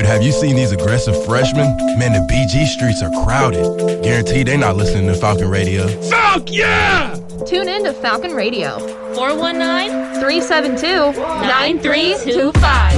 have you seen these aggressive freshmen? Man, the BG streets are crowded. Guaranteed they not listening to Falcon Radio. Falk, yeah! Tune in to Falcon Radio. 419-372-9325.